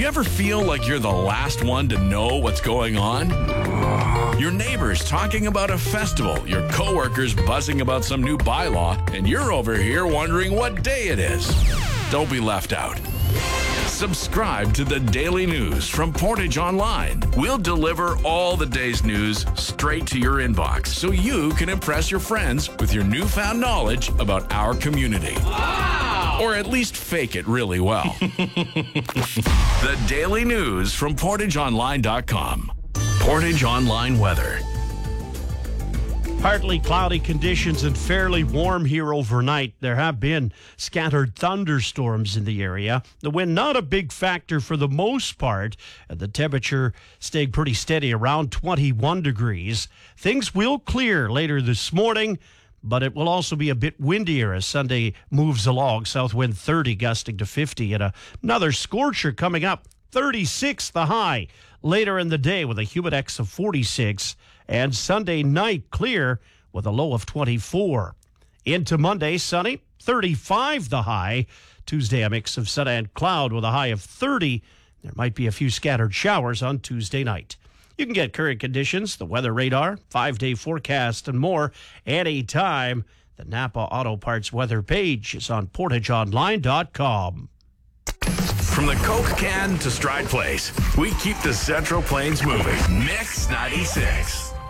You ever feel like you're the last one to know what's going on? Your neighbors talking about a festival, your coworkers buzzing about some new bylaw, and you're over here wondering what day it is. Don't be left out. Subscribe to the Daily News from Portage Online. We'll deliver all the day's news straight to your inbox so you can impress your friends with your newfound knowledge about our community. Wow! Or at least fake it really well. The Daily News from PortageOnline.com. Portage Online weather. Partly cloudy conditions and fairly warm here overnight. There have been scattered thunderstorms in the area. The wind not a big factor for the most part, and the temperature stayed pretty steady around 21 degrees. Things will clear later this morning, but it will also be a bit windier as Sunday moves along. South wind 30 gusting to 50, and another scorcher coming up. 36 the high later in the day with a humidex of 46, and Sunday night clear with a low of 24. Into Monday, sunny, 35 the high. Tuesday, a mix of sun and cloud with a high of 30. There might be a few scattered showers on Tuesday night. You can get current conditions, the weather radar, 5-day forecast, and more anytime. The Napa Auto Parts weather page is on PortageOnline.com. From the Coke can to Stride Place, we keep the Central Plains moving. Mix 96.